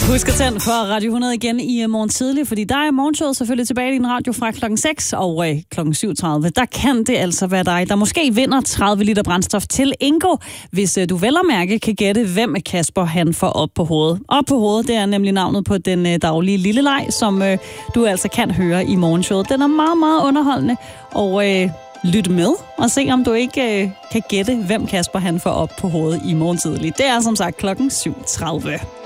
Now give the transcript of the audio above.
Husk at tænde for Radio 100 igen i morgen tidlig, fordi der er morgenshowet selvfølgelig tilbage i din radio fra klokken 6 og klokken 7.30. Der kan det altså være dig, der måske vinder 30 liter brændstof til Ingo, hvis du vel og mærke kan gætte, hvem Kasper han får op på hovedet. Op på hovedet, det er nemlig navnet på den daglige lille leg, som du altså kan høre i morgenshowet. Den er meget, meget underholdende, og lyt med og se, om du ikke kan gætte, hvem Kasper han får op på hovedet i morgen tidlig. Det er som sagt klokken 7.30.